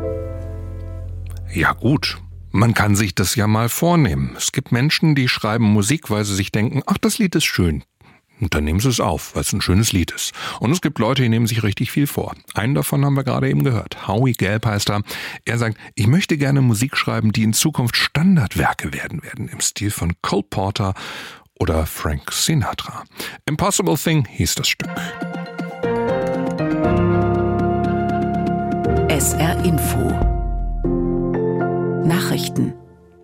Ja gut, man kann sich das ja mal vornehmen. Es gibt Menschen, die schreiben Musik, weil sie sich denken, ach, das Lied ist schön. Und dann nehmen sie es auf, weil es ein schönes Lied ist. Und es gibt Leute, die nehmen sich richtig viel vor. Einen davon haben wir gerade eben gehört. Howie Gelb heißt er. Er sagt, ich möchte gerne Musik schreiben, die in Zukunft Standardwerke werden im Stil von Cole Porter oder Frank Sinatra. Impossible Thing hieß das Stück. SR Info Nachrichten.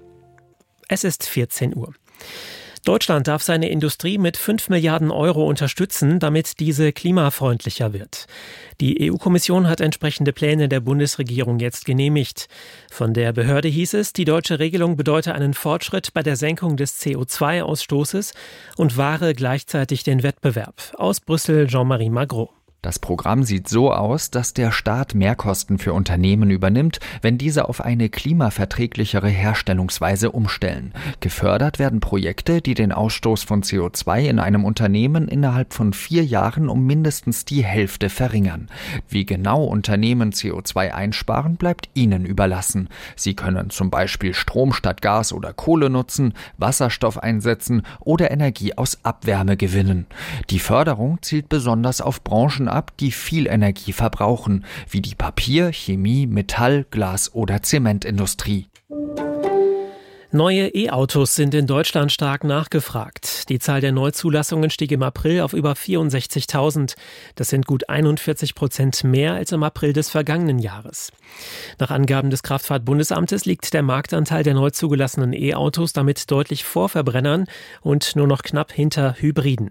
Es ist 14 Uhr. Deutschland darf seine Industrie mit 5 Milliarden Euro unterstützen, damit diese klimafreundlicher wird. Die EU-Kommission hat entsprechende Pläne der Bundesregierung jetzt genehmigt. Von der Behörde hieß es, die deutsche Regelung bedeute einen Fortschritt bei der Senkung des CO2-Ausstoßes und wahre gleichzeitig den Wettbewerb. Aus Brüssel Jean-Marie Magro. Das Programm sieht so aus, dass der Staat Mehrkosten für Unternehmen übernimmt, wenn diese auf eine klimaverträglichere Herstellungsweise umstellen. Gefördert werden Projekte, die den Ausstoß von CO2 in einem Unternehmen innerhalb von 4 Jahren um mindestens die Hälfte verringern. Wie genau Unternehmen CO2 einsparen, bleibt ihnen überlassen. Sie können zum Beispiel Strom statt Gas oder Kohle nutzen, Wasserstoff einsetzen oder Energie aus Abwärme gewinnen. Die Förderung zielt besonders auf Branchen ab, die viel Energie verbrauchen, wie die Papier-, Chemie-, Metall-, Glas- oder Zementindustrie. Neue E-Autos sind in Deutschland stark nachgefragt. Die Zahl der Neuzulassungen stieg im April auf über 64.000. Das sind gut 41% mehr als im April des vergangenen Jahres. Nach Angaben des Kraftfahrtbundesamtes liegt der Marktanteil der neu zugelassenen E-Autos damit deutlich vor Verbrennern und nur noch knapp hinter Hybriden.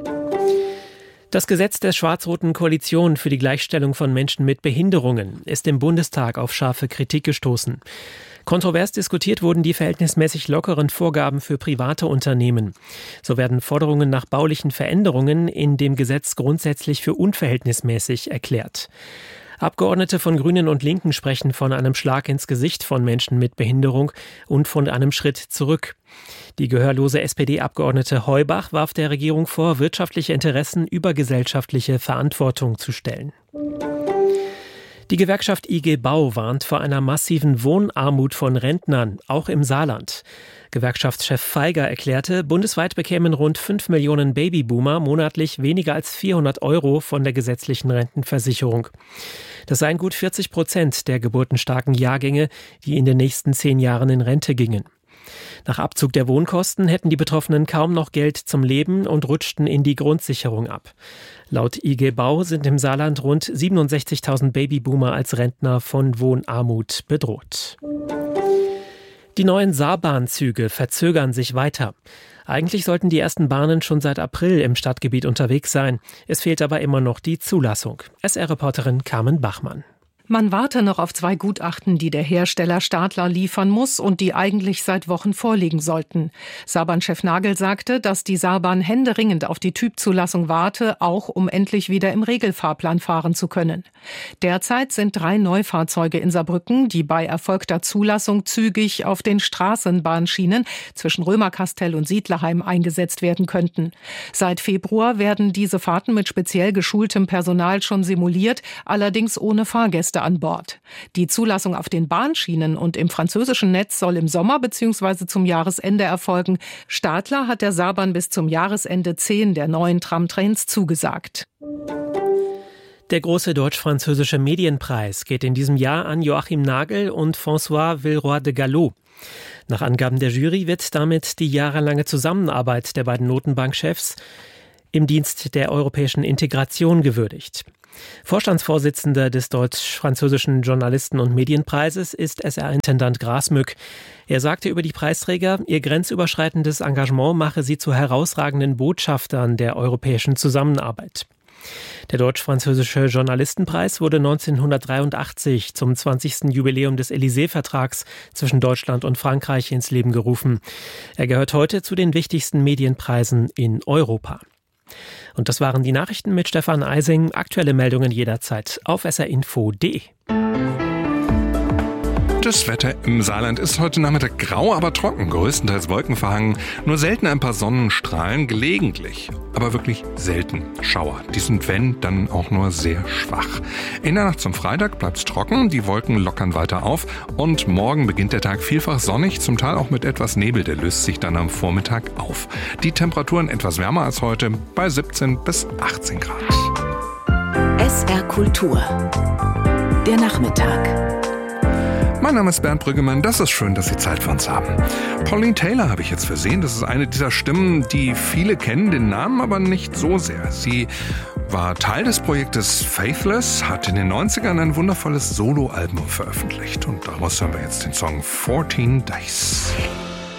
Das Gesetz der schwarz-roten Koalition für die Gleichstellung von Menschen mit Behinderungen ist im Bundestag auf scharfe Kritik gestoßen. Kontrovers diskutiert wurden die verhältnismäßig lockeren Vorgaben für private Unternehmen. So werden Forderungen nach baulichen Veränderungen in dem Gesetz grundsätzlich für unverhältnismäßig erklärt. Abgeordnete von Grünen und Linken sprechen von einem Schlag ins Gesicht von Menschen mit Behinderung und von einem Schritt zurück. Die gehörlose SPD-Abgeordnete Heubach warf der Regierung vor, wirtschaftliche Interessen über gesellschaftliche Verantwortung zu stellen. Die Gewerkschaft IG Bau warnt vor einer massiven Wohnarmut von Rentnern, auch im Saarland. Gewerkschaftschef Feiger erklärte, bundesweit bekämen rund 5 Millionen Babyboomer monatlich weniger als 400 € von der gesetzlichen Rentenversicherung. Das seien gut 40% der geburtenstarken Jahrgänge, die in den nächsten 10 Jahren in Rente gingen. Nach Abzug der Wohnkosten hätten die Betroffenen kaum noch Geld zum Leben und rutschten in die Grundsicherung ab. Laut IG Bau sind im Saarland rund 67.000 Babyboomer als Rentner von Wohnarmut bedroht. Die neuen Saarbahnzüge verzögern sich weiter. Eigentlich sollten die ersten Bahnen schon seit April im Stadtgebiet unterwegs sein. Es fehlt aber immer noch die Zulassung. SR-Reporterin Carmen Bachmann. Man warte noch auf 2 Gutachten, die der Hersteller Stadler liefern muss und die eigentlich seit Wochen vorliegen sollten. Saarbahn-Chef Nagel sagte, dass die Saarbahn händeringend auf die Typzulassung warte, auch um endlich wieder im Regelfahrplan fahren zu können. Derzeit sind 3 Neufahrzeuge in Saarbrücken, die bei erfolgter Zulassung zügig auf den Straßenbahnschienen zwischen Römerkastell und Siedlerheim eingesetzt werden könnten. Seit Februar werden diese Fahrten mit speziell geschultem Personal schon simuliert, allerdings ohne Fahrgäste an Bord. Die Zulassung auf den Bahnschienen und im französischen Netz soll im Sommer bzw. zum Jahresende erfolgen. Stadler hat der Saarbahn bis zum Jahresende 10 der neuen Tramtrains zugesagt. Der große deutsch-französische Medienpreis geht in diesem Jahr an Joachim Nagel und François Villeroy de Galhau. Nach Angaben der Jury wird damit die jahrelange Zusammenarbeit der beiden Notenbankchefs im Dienst der europäischen Integration gewürdigt. Vorstandsvorsitzender des deutsch-französischen Journalisten- und Medienpreises ist SR-Intendant Grasmück. Er sagte über die Preisträger, ihr grenzüberschreitendes Engagement mache sie zu herausragenden Botschaftern der europäischen Zusammenarbeit. Der deutsch-französische Journalistenpreis wurde 1983 zum 20. Jubiläum des Élysée-Vertrags zwischen Deutschland und Frankreich ins Leben gerufen. Er gehört heute zu den wichtigsten Medienpreisen in Europa. Und das waren die Nachrichten mit Stefan Eising. Aktuelle Meldungen jederzeit auf srinfo.de. Tschüss, Wetter im Saarland ist heute Nachmittag grau, aber trocken, größtenteils wolkenverhangen. Nur selten ein paar Sonnenstrahlen, gelegentlich, aber wirklich selten Schauer. Die sind, wenn, dann auch nur sehr schwach. In der Nacht zum Freitag bleibt's trocken, die Wolken lockern weiter auf und morgen beginnt der Tag vielfach sonnig, zum Teil auch mit etwas Nebel, der löst sich dann am Vormittag auf. Die Temperaturen etwas wärmer als heute, bei 17 bis 18 Grad. SR Kultur. Der Nachmittag. Mein Name ist Bernd Brüggemann, das ist schön, dass Sie Zeit für uns haben. Pauline Taylor habe ich jetzt versehen, das ist eine dieser Stimmen, die viele kennen, den Namen aber nicht so sehr. Sie war Teil des Projektes Faithless, hat in den 90ern ein wundervolles Soloalbum veröffentlicht und daraus hören wir jetzt den Song 14 Days.